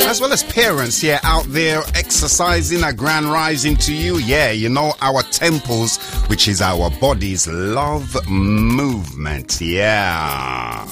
as well as parents here out there exercising a grand rising to you. Yeah, you know, our temples, which is our body's love movement. Yeah.